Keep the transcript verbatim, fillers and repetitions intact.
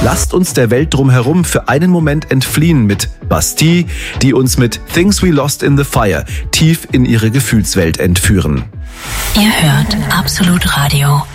Lasst uns der Welt drumherum für einen Moment entfliehen mit Bastille, die uns mit Things We Lost in the Fire tief in ihre Gefühlswelt entführen. Ihr hört Absolut Radio.